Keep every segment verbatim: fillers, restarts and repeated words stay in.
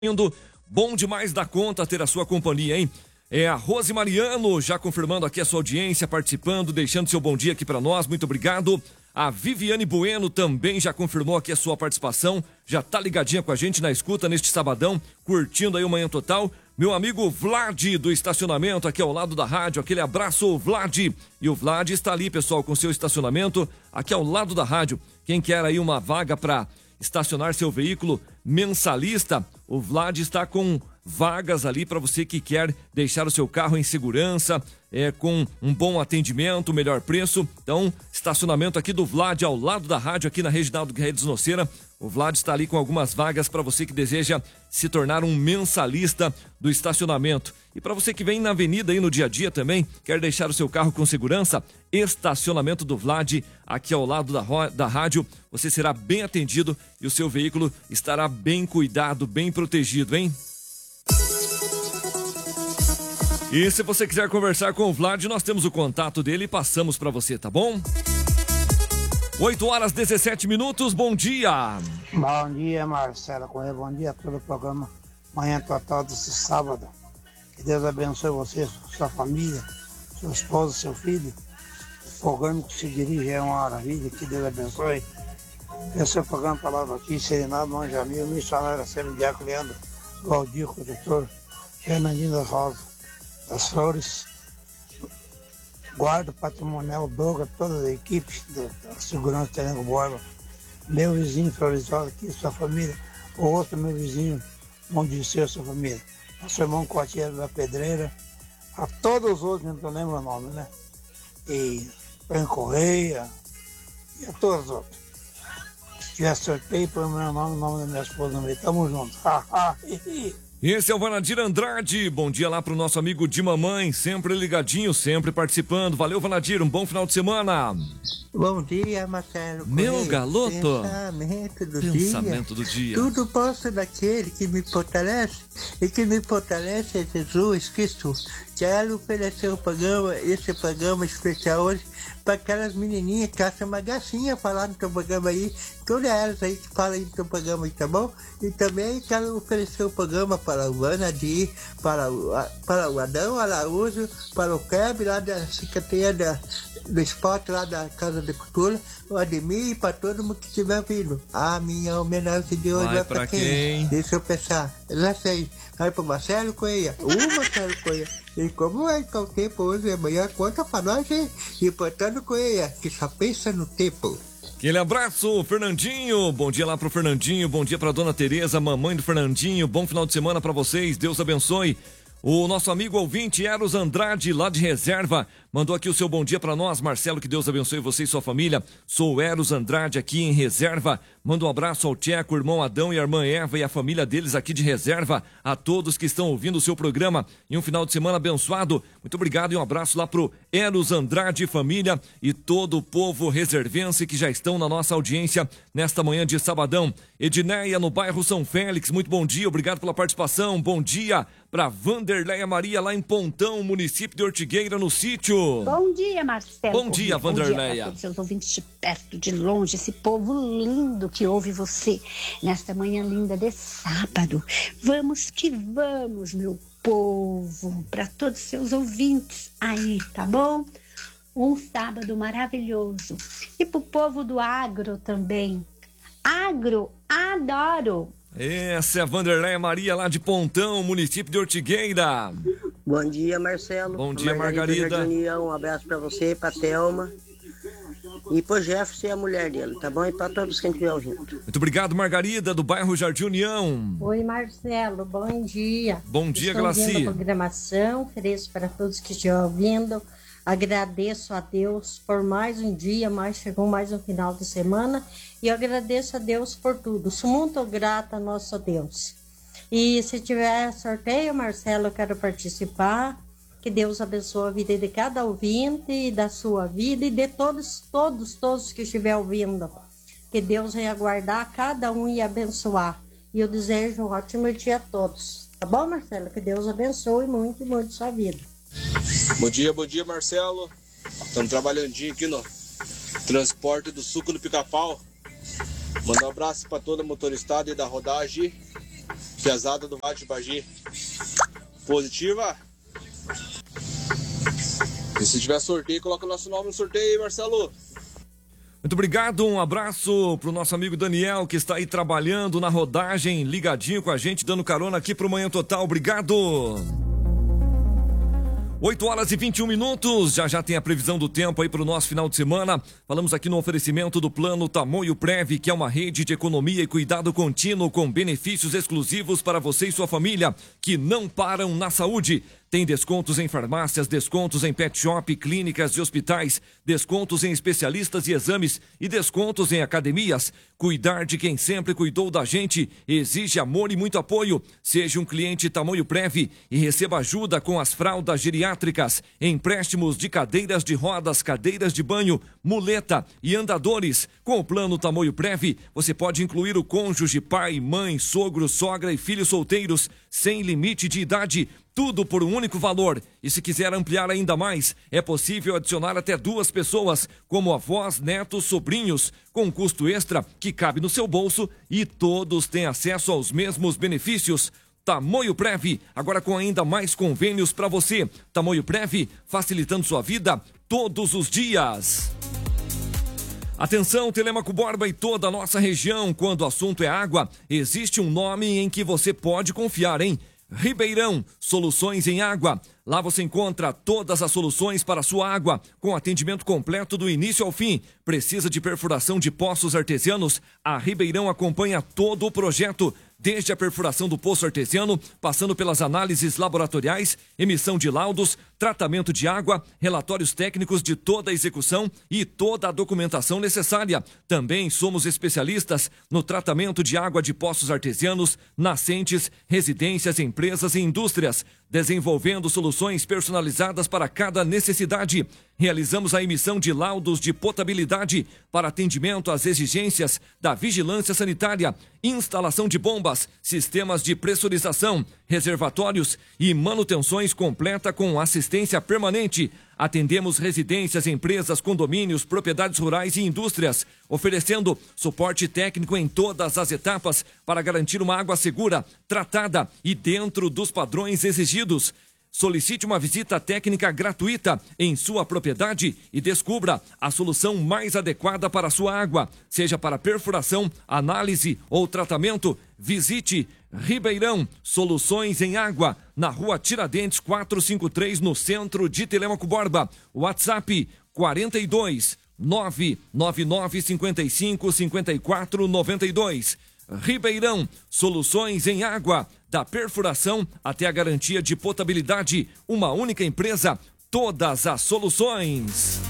Indo, bom demais da conta ter a sua companhia, hein? É a Rose Mariano já confirmando aqui a sua audiência, participando, deixando seu bom dia aqui para nós, muito obrigado. A Viviane Bueno também já confirmou aqui a sua participação, já tá ligadinha com a gente na escuta neste sabadão, curtindo aí o Manhã Total. Meu amigo Vlad do estacionamento aqui ao lado da rádio, aquele abraço, Vlad. E o Vlad está ali, pessoal, com seu estacionamento aqui ao lado da rádio. Quem quer aí uma vaga para estacionar seu veículo mensalista, o Vlad está com vagas ali para você que quer deixar o seu carro em segurança, é, com um bom atendimento, melhor preço. Então, estacionamento aqui do Vlad ao lado da rádio, aqui na Reginaldo Guedes Nocera. O Vlad está ali com algumas vagas para você que deseja se tornar um mensalista do estacionamento. E para você que vem na avenida aí no dia a dia também, quer deixar o seu carro com segurança, estacionamento do Vlad aqui ao lado da, da rádio, você será bem atendido e o seu veículo estará bem cuidado, bem protegido, hein? E se você quiser conversar com o Vlad, nós temos o contato dele e passamos para você, tá bom? oito horas e dezessete minutos, bom dia! Bom dia, Marcelo Correia, bom dia a todo o programa Manhã Total desse sábado. Que Deus abençoe você, sua família, sua esposa, seu filho. O programa que se dirige é uma maravilha, que Deus abençoe. Esse é o programa Palavra aqui, Serenado Manjamil, missionário Semidiaco Leandro, Valdir, condutor, Fernandinho da Rosa, das Flores, guarda patrimonial Doga, toda a equipe da segurança Terengo Borba, meu vizinho Florizola aqui, sua família, o outro meu vizinho, Mondiceu, sua família, nosso irmão Coatiero da Pedreira, a todos os outros, não lembro o nome, né? E Franco Correia, e a todos os outros. Se tiver sorteio, põe o meu nome, o nome da minha esposa no meio, tamo junto. Esse é o Vanadir Andrade, bom dia lá pro nosso amigo de mamãe, sempre ligadinho, sempre participando. Valeu, Vanadir, um bom final de semana. Bom dia, Marcelo. Meu Correia. galoto. Pensamento do Pensamento dia. do dia. Tudo posso daquele que me fortalece, e que me fortalece é Jesus Cristo. Quero oferecer o programa, esse programa especial hoje, para aquelas menininhas que acham uma gracinha falar no teu programa aí, todas elas aí que falam aí no teu programa aí, tá bom? E também quero oferecer o programa para o Vanadir, para o, para o Adão Araújo, para o Kleber lá da Secretaria da, do Esporte, lá da Casa de Cultura, o Ademir e para todo mundo que estiver vindo. A minha homenagem de hoje vai, vai pra para quem? quem? Deixa eu pensar. Já sei. Vai para o Marcelo Correia. O Marcelo Correia. E como é que é o tempo hoje? Amanhã conta para nós, hein? E portanto, Correia, que só pensa no tempo. Aquele abraço, Fernandinho. Bom dia lá pro Fernandinho. Bom dia pra dona Tereza, mamãe do Fernandinho. Bom final de semana pra vocês. Deus abençoe. O nosso amigo ouvinte Eros Andrade, lá de Reserva, mandou aqui o seu bom dia para nós. Marcelo, que Deus abençoe você e sua família. Sou o Eros Andrade aqui em Reserva. Manda um abraço ao Tcheco, irmão Adão e a irmã Eva e a família deles aqui de Reserva. A todos que estão ouvindo o seu programa. E um final de semana abençoado. Muito obrigado e um abraço lá pro Eros Andrade, família e todo o povo reservense que já estão na nossa audiência nesta manhã de sabadão. Edneia, no bairro São Félix. Muito bom dia, obrigado pela participação. Bom dia para Vanderleia Maria, lá em Pontão, município de Ortigueira, no sítio. Bom dia, Marcelo. Bom dia, Vanderleia. Bom dia para todos seus ouvintes de perto, de longe, esse povo lindo que ouve você nesta manhã linda de sábado. Vamos que vamos, meu povo, para todos seus ouvintes aí, tá bom? Um sábado maravilhoso. E pro povo do agro também. Agro, adoro. Essa é a Vanderleia Maria, lá de Pontão, município de Ortigueira. Bom dia, Marcelo. Bom dia, Margarida. Margarida. Um abraço pra você, pra Thelma. E pro Jefferson e a mulher dele, tá bom? E pra todos que estiver ouvindo. Muito obrigado, Margarida, do bairro Jardim União. Oi, Marcelo, bom dia. Bom dia, Estou Glaci. ouvindo a programação, ofereço para todos que estão ouvindo. Agradeço a Deus por mais um dia, mais chegou mais um final de semana. E eu agradeço a Deus por tudo. Sou muito grata a nosso Deus. E se tiver sorteio, Marcelo, eu quero participar. Que Deus abençoe a vida de cada ouvinte, e da sua vida e de todos, todos, todos que estiver ouvindo. Que Deus venha guardar cada um e abençoar. E eu desejo um ótimo dia a todos. Tá bom, Marcelo? Que Deus abençoe muito, muito sua vida. Bom dia, bom dia, Marcelo. Estamos trabalhando aqui no transporte do suco do Pica-Pau. Manda um abraço para toda a motoristada e da rodagem. Pesada do Vale de Bagi. Positiva. E se tiver sorteio, coloca o nosso nome no sorteio aí, Marcelo. Muito obrigado, um abraço pro nosso amigo Daniel, que está aí trabalhando na rodagem, ligadinho com a gente, dando carona aqui pro Manhã Total. Obrigado. oito horas e vinte e um minutos, já já tem a previsão do tempo aí para o nosso final de semana. Falamos aqui no oferecimento do Plano Tamoio Prev, que é uma rede de economia e cuidado contínuo com benefícios exclusivos para você e sua família, que não param na saúde. Tem descontos em farmácias, descontos em pet shop, clínicas e hospitais, descontos em especialistas e exames e descontos em academias. Cuidar de quem sempre cuidou da gente exige amor e muito apoio. Seja um cliente Tamoio Prev e receba ajuda com as fraldas geriátricas, empréstimos de cadeiras de rodas, cadeiras de banho, muleta e andadores. Com o plano Tamoio Prev, você pode incluir o cônjuge, pai, mãe, sogro, sogra e filhos solteiros, sem limite de idade. Tudo por um único valor. E se quiser ampliar ainda mais, é possível adicionar até duas pessoas, como avós, netos, sobrinhos, com custo extra que cabe no seu bolso e todos têm acesso aos mesmos benefícios. Tamoio Prev, agora com ainda mais convênios para você. Tamoio Prev, facilitando sua vida todos os dias. Atenção, Telêmaco Borba e toda a nossa região, quando o assunto é água, existe um nome em que você pode confiar, hein? Ribeirão, soluções em água. Lá você encontra todas as soluções para a sua água, com atendimento completo do início ao fim. Precisa de perfuração de poços artesianos? A Ribeirão acompanha todo o projeto, desde a perfuração do poço artesiano, passando pelas análises laboratoriais, emissão de laudos, tratamento de água, relatórios técnicos de toda a execução e toda a documentação necessária. Também somos especialistas no tratamento de água de poços artesianos, nascentes, residências, empresas e indústrias, desenvolvendo soluções personalizadas para cada necessidade. Realizamos a emissão de laudos de potabilidade para atendimento às exigências da vigilância sanitária, instalação de bombas, sistemas de pressurização, reservatórios e manutenções completa com assistência permanente. Atendemos residências, empresas, condomínios, propriedades rurais e indústrias, oferecendo suporte técnico em todas as etapas para garantir uma água segura, tratada e dentro dos padrões exigidos. Solicite uma visita técnica gratuita em sua propriedade e descubra a solução mais adequada para a sua água, seja para perfuração, análise ou tratamento. Visite Ribeirão, soluções em água, na rua Tiradentes quatrocentos e cinquenta e três, no centro de Telêmaco Borba. WhatsApp quarenta e dois, nove nove nove cinquenta e cinco, cinquenta e quatro noventa e dois. Ribeirão, soluções em água, da perfuração até a garantia de potabilidade. Uma única empresa, todas as soluções.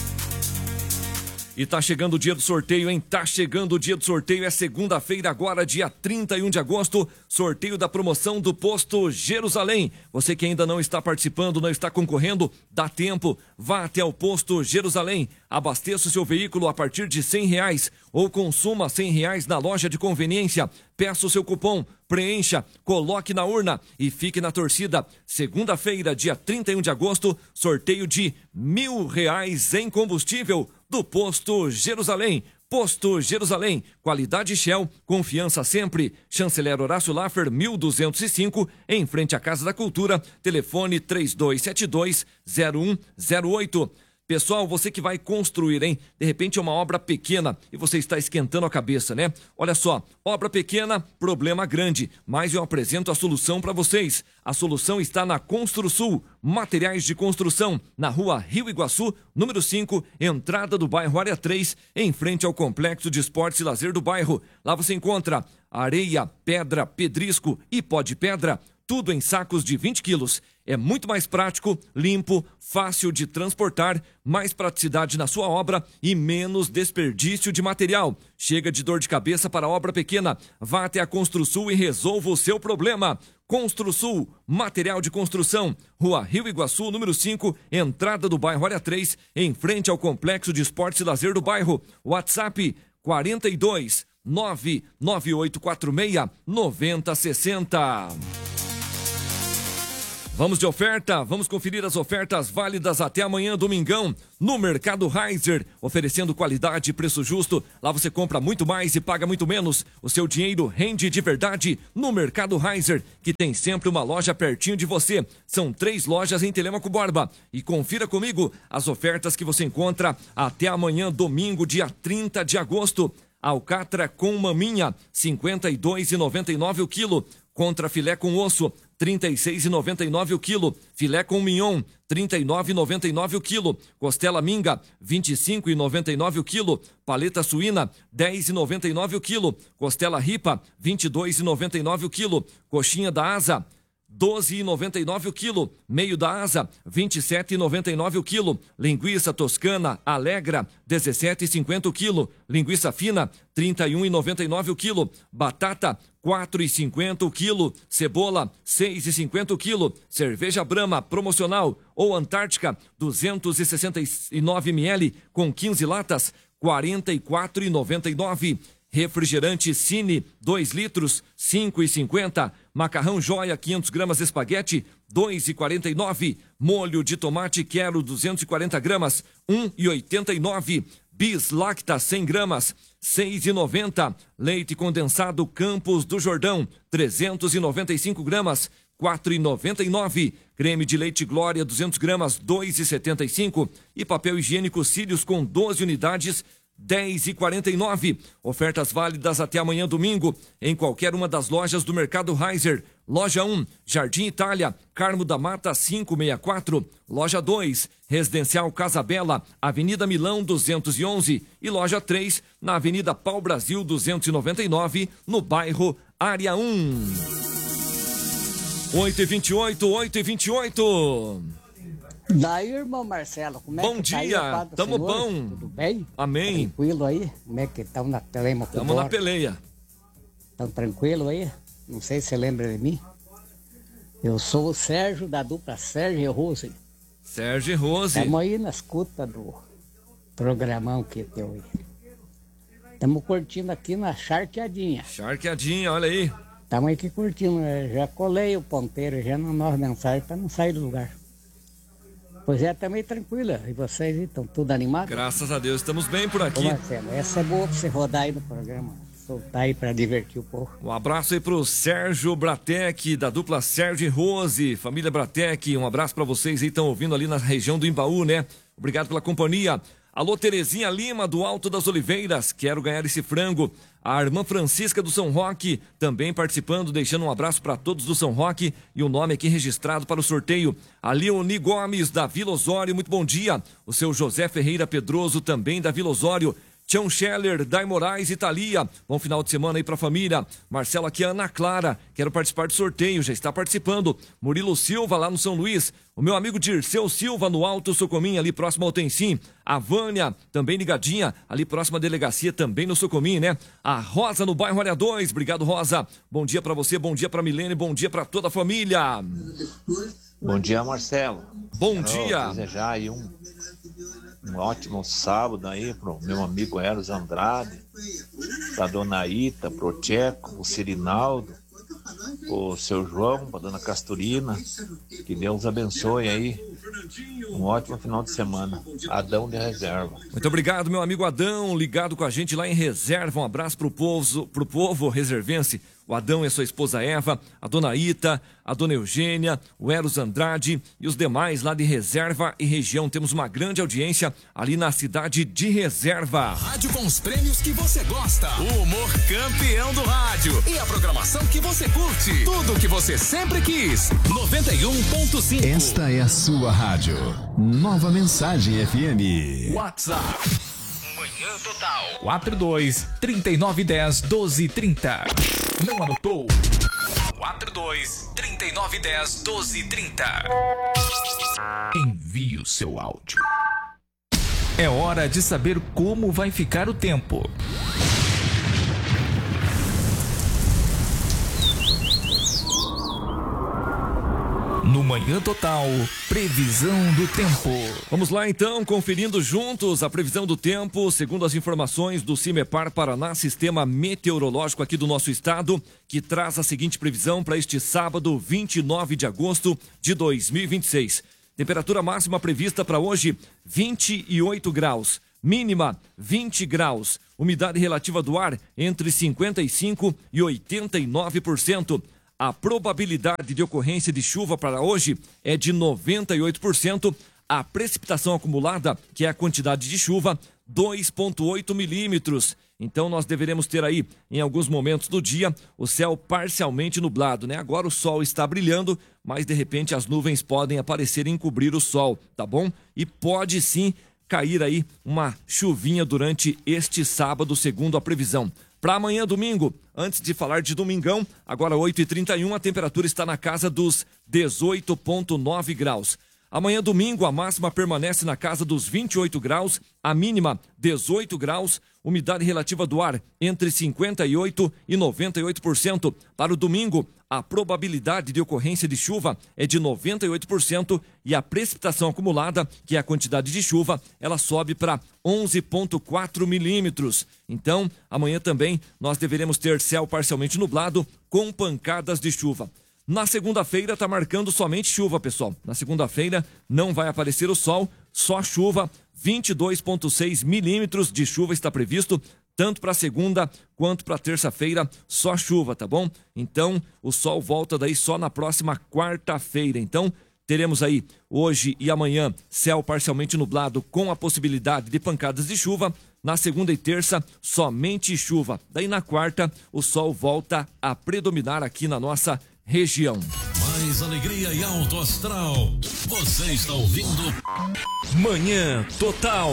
E tá chegando o dia do sorteio, hein? Tá chegando o dia do sorteio, é segunda-feira agora, dia trinta e um de agosto, sorteio da promoção do Posto Jerusalém. Você que ainda não está participando, não está concorrendo, dá tempo, vá até o Posto Jerusalém, abasteça o seu veículo a partir de cem reais ou consuma cem reais na loja de conveniência, peça o seu cupom, preencha, coloque na urna e fique na torcida. Segunda-feira, dia trinta e um de agosto, sorteio de mil reais em combustível do Posto Jerusalém. Posto Jerusalém, qualidade Shell, confiança sempre. Chanceler Horácio Laffer, mil duzentos e cinco, em frente à Casa da Cultura. Telefone três dois sete dois, zero um zero oito. Pessoal, você que vai construir, hein? De repente é uma obra pequena e você está esquentando a cabeça, né? Olha só, obra pequena, problema grande, mas eu apresento a solução para vocês. A solução está na Construsul, materiais de construção, na rua Rio Iguaçu, número cinco, entrada do bairro Área três, em frente ao Complexo de Esportes e Lazer do bairro. Lá você encontra areia, pedra, pedrisco e pó de pedra, tudo em sacos de vinte quilos. É muito mais prático, limpo, fácil de transportar, mais praticidade na sua obra e menos desperdício de material. Chega de dor de cabeça para a obra pequena. Vá até a Construsul e resolva o seu problema. Construsul, material de construção, rua Rio Iguaçu, número cinco, entrada do bairro Área três, em frente ao Complexo de Esportes e Lazer do bairro. WhatsApp quarenta e dois, nove nove oito quatro seis, nove zero seis zero. Vamos de oferta, vamos conferir as ofertas válidas até amanhã, domingão, no Mercado Reiser, oferecendo qualidade e preço justo. Lá você compra muito mais e paga muito menos. O seu dinheiro rende de verdade no Mercado Reiser, que tem sempre uma loja pertinho de você. São três lojas em Telêmaco Borba. E confira comigo as ofertas que você encontra até amanhã, domingo, dia trinta de agosto. Alcatra com maminha, cinquenta e dois reais e noventa e nove centavos o quilo. Contra filé com osso, trinta e seis reais e noventa e nove centavos o quilo. Filé com mignon, trinta e nove reais e noventa e nove centavos o quilo. Costela minga, vinte e cinco reais e noventa e nove centavos o quilo. Paleta suína, dez reais e noventa e nove centavos o quilo. Costela ripa, vinte e dois reais e noventa e nove centavos o quilo. Coxinha da asa, doze reais e noventa e nove centavos o quilo. Meio da asa, vinte e sete reais e noventa e nove centavos o quilo. Linguiça toscana Alegra, dezessete reais e cinquenta centavos o quilo. Linguiça fina, trinta e um reais e noventa e nove centavos o quilo. Batata, quatro reais e cinquenta centavos o quilo. Cebola, seis reais e cinquenta centavos o quilo. Cerveja Brahma promocional ou Antártica, duzentos e sessenta e nove mililitros com quinze latas, quarenta e quatro reais e noventa e nove centavos. Refrigerante Cine, dois litros, cinco reais e cinquenta centavos. Macarrão Joia, quinhentas gramas espaguete, dois reais e quarenta e nove centavos. Molho de tomate Quero, duzentas e quarenta gramas, um real e oitenta e nove centavos. Bis Lacta, cem gramas, seis reais e noventa centavos. Leite condensado Campos do Jordão, trezentas e noventa e cinco gramas, quatro reais e noventa e nove centavos. Creme de leite Glória, duzentas gramas, dois reais e setenta e cinco centavos. E papel higiênico Cílios com doze unidades, dez reais e quarenta e nove centavos. Ofertas válidas até amanhã, domingo, em qualquer uma das lojas do Mercado Reiser. Loja um, Jardim Itália, Carmo da Mata quinhentos e sessenta e quatro. Loja dois, Residencial Casa Bela, Avenida Milão duzentos e onze. E loja três, na Avenida Pau Brasil duzentos e noventa e nove, no bairro Área um. oito e vinte e oito, oito e vinte e oito. Daí, irmão Marcelo, como é bom que tá aí? dia, tamo senhor? bom. Tudo bem? Amém. Tranquilo aí? Como é que estão na Telêmaco? Tamo na peleia. Estão tranquilo aí? Não sei se você lembra de mim. Eu sou o Sérgio, da dupla Sérgio e Rose. Sérgio e Rose. Estamos aí na escuta do programão que teu aí. Estamos curtindo aqui na Charqueadinha. Charqueadinha, olha aí. Estamos aqui curtindo. Já colei o ponteiro já na nova mensagem para não sair do lugar. Pois é, também tranquila. E vocês estão tudo animados? Graças a Deus, estamos bem por aqui. Ô Marcelo, essa é boa pra você rodar aí no programa. Soltar aí pra divertir o povo. Um abraço aí pro Sérgio Bratec, da dupla Sérgio e Rose. Família Bratec, um abraço pra vocês aí, estão ouvindo ali na região do Imbaú, né? Obrigado pela companhia. Alô, Terezinha Lima, do Alto das Oliveiras. Quero ganhar esse frango. A irmã Francisca do São Roque também participando, deixando um abraço para todos do São Roque e o nome aqui registrado para o sorteio. A Leoni Gomes, da Vila Osório, muito bom dia. O seu José Ferreira Pedroso, também da Vila Osório. Tião Scheller, Dai Moraes e Thalia. Bom final de semana aí pra família. Marcelo, aqui é Ana Clara. Quero participar do sorteio, já está participando. Murilo Silva, lá no São Luís. O meu amigo Dirceu Silva, no Alto Socomim, ali próximo ao Tencim. A Vânia, também ligadinha, ali próximo à delegacia, também no Socomim, né? A Rosa, no bairro Área dois. Obrigado, Rosa. Bom dia pra você, bom dia pra Milene, bom dia pra toda a família. Bom dia, Marcelo. Bom Quero dia. desejar aí um... Um ótimo sábado aí pro meu amigo Eros Andrade, pra dona Ita, pro Tcheco, o Cirinaldo, o seu João, pra dona Casturina. Que Deus abençoe aí. Um ótimo final de semana. Adão de Reserva. Muito obrigado, meu amigo Adão, ligado com a gente lá em Reserva. Um abraço pro povo, pro povo reservense. O Adão e a sua esposa Eva, a dona Ita, a dona Eugênia, o Eros Andrade e os demais lá de Reserva e região. Temos uma grande audiência ali na cidade de Reserva. Rádio com os prêmios que você gosta. O humor campeão do rádio. E a programação que você curte. Tudo o que você sempre quis. noventa e um ponto cinco. Esta é a sua rádio. Nova Mensagem F M. WhatsApp. Manhã Total. quatro dois, trinta e nove, dez, doze, trinta. Não anotou? quatro dois, trinta e nove, dez, doze, trinta. Envie o seu áudio. É hora de saber como vai ficar o tempo. No Manhã Total, previsão do tempo. Vamos lá então, conferindo juntos a previsão do tempo, segundo as informações do CIMEPAR Paraná, Sistema Meteorológico aqui do nosso estado, que traz a seguinte previsão para este sábado, vinte e nove de agosto de dois mil e vinte e seis. Temperatura máxima prevista para hoje, vinte e oito graus. Mínima, vinte graus. Umidade relativa do ar, entre cinquenta e cinco por cento e oitenta e nove por cento. A probabilidade de ocorrência de chuva para hoje é de noventa e oito por cento. A precipitação acumulada, que é a quantidade de chuva, dois vírgula oito milímetros. Então nós deveremos ter aí, em alguns momentos do dia, o céu parcialmente nublado, né? Agora o sol está brilhando, mas de repente as nuvens podem aparecer e encobrir o sol, tá bom? E pode sim cair aí uma chuvinha durante este sábado, segundo a previsão. Para amanhã, domingo, antes de falar de domingão, agora oito e trinta e um, a temperatura está na casa dos dezoito vírgula nove graus. Amanhã, domingo, a máxima permanece na casa dos vinte e oito graus, a mínima dezoito graus, umidade relativa do ar entre cinquenta e oito por cento e noventa e oito por cento. Para o domingo, a probabilidade de ocorrência de chuva é de noventa e oito por cento e a precipitação acumulada, que é a quantidade de chuva, ela sobe para onze vírgula quatro milímetros. Então, amanhã também nós deveremos ter céu parcialmente nublado com pancadas de chuva. Na segunda-feira está marcando somente chuva, pessoal. Na segunda-feira não vai aparecer o sol, só chuva. vinte e dois vírgula seis milímetros de chuva está previsto, tanto para segunda quanto para terça-feira, só chuva, tá bom? Então, o sol volta daí só na próxima quarta-feira. Então, teremos aí hoje e amanhã céu parcialmente nublado com a possibilidade de pancadas de chuva. Na segunda e terça, somente chuva. Daí na quarta, o sol volta a predominar aqui na nossa região. Mais alegria e alto astral. Você está ouvindo Manhã Total.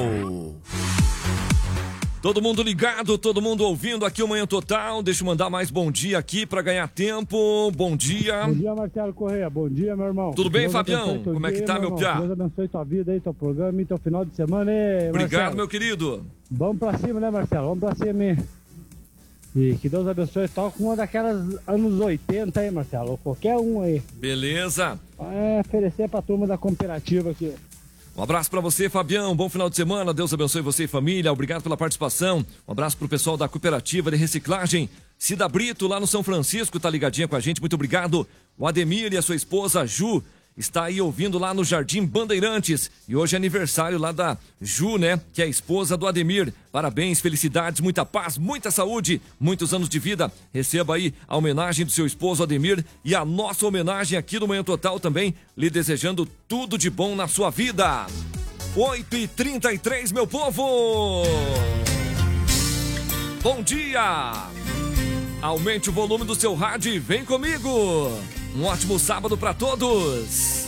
Todo mundo ligado, todo mundo ouvindo aqui o Manhã Total. Deixa eu mandar mais bom dia aqui para ganhar tempo. Bom dia. Bom dia, Marcelo Correia. Bom dia, meu irmão. Tudo bem, Fabião? Como é que tá, meu piá? Deus abençoe tua vida aí, teu programa e teu final de semana, hein, Obrigado, Marcelo? meu querido. Vamos pra cima, né, Marcelo? Vamos pra cima, hein? E que Deus abençoe. Toca uma daquelas anos oitenta aí, Marcelo. Ou qualquer um aí. Beleza. Vai oferecer pra turma da cooperativa aqui. Um abraço para você, Fabião. Bom final de semana. Deus abençoe você e família. Obrigado pela participação. Um abraço pro pessoal da Cooperativa de Reciclagem Cida Brito, lá no São Francisco, tá ligadinha com a gente. Muito obrigado. O Ademir e a sua esposa, Ju, está aí ouvindo lá no Jardim Bandeirantes. E hoje é aniversário lá da Ju, né? Que é a esposa do Ademir. Parabéns, felicidades, muita paz, muita saúde, muitos anos de vida. Receba aí a homenagem do seu esposo Ademir e a nossa homenagem aqui no Manhã Total também, lhe desejando tudo de bom na sua vida. oito e trinta e três, meu povo! Bom dia! Aumente o volume do seu rádio e vem comigo! Um ótimo sábado para todos!